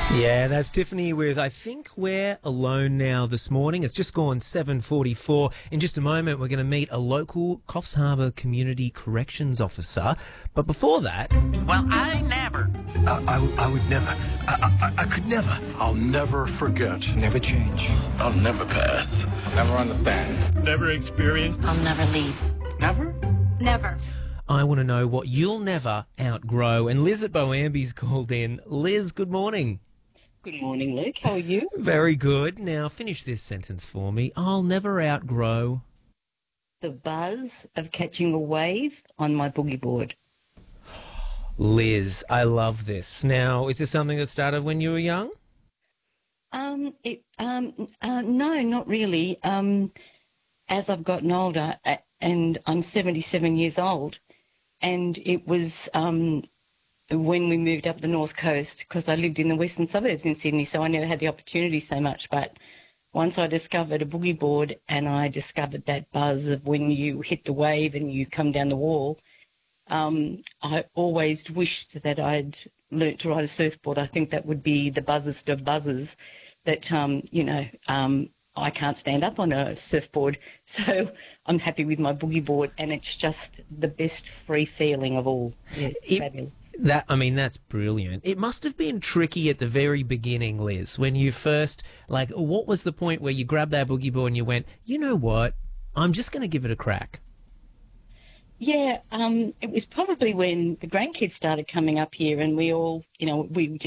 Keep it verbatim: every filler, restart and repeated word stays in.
Yeah, that's Tiffany with I Think We're Alone Now this morning. It's just gone seven forty-four. In just a moment, we're going to meet a local Coffs Harbour Community Corrections Officer. But before that... Well, I never. I, I, I would never. I, I, I could never. I'll never forget. Never change. I'll never pass. Never understand. Never experience. I'll never leave. Never? Never. I want to know what you'll never outgrow. And Liz at Boambi's called in. Liz, good morning. Good morning, Luke. How are you? Very good. Now, finish this sentence for me. I'll never outgrow... The buzz of catching a wave on my boogie board. Liz, I love this. Now, is this something that started when you were young? Um, it, um, uh, no, not really. Um, as I've gotten older, uh, and I'm seventy-seven years old, and it was um, when we moved up the north coast, because I lived in the western suburbs in Sydney, so I never had the opportunity so much. But once I discovered a boogie board and I discovered that buzz of when you hit the wave and you come down the wall, um, I always wished that I'd learnt to ride a surfboard. I think that would be the buzzest of buzzes that, um, you know, um, I can't stand up on a surfboard. So I'm happy with my boogie board, and it's just the best free feeling of all. Yeah, it's It- fabulous. That I mean, that's brilliant. It must have been tricky at the very beginning, Liz, when you first, like, what was the point where you grabbed that boogie board and you went, you know what, I'm just going to give it a crack? Yeah, um, it was probably when the grandkids started coming up here, and we all, you know, we just